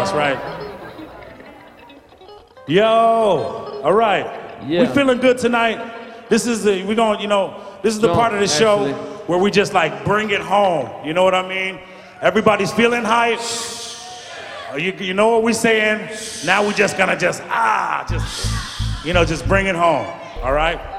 That's right. Yo, all right. Yeah. We feeling good tonight. This is the this is the part of the show where we just like bring it home. You know what I mean? Everybody's feeling hype. You know what we're saying? Now we just gonna just bring it home. All right?